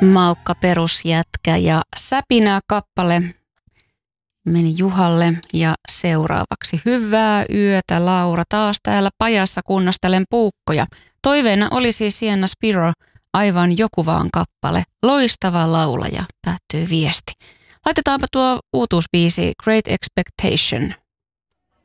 Maukka perusjätkä ja Säpinää kappale meni Juhalle ja seuraavaksi hyvää yötä Laura. Taas täällä pajassa kunnostelen puukkoja. Toiveena oli siis Sienna Spiro, aivan joku vaan kappale. Loistava laulaja, päättyy viesti. Laitetaanpa tuo uutuusbiisi Great Expectation.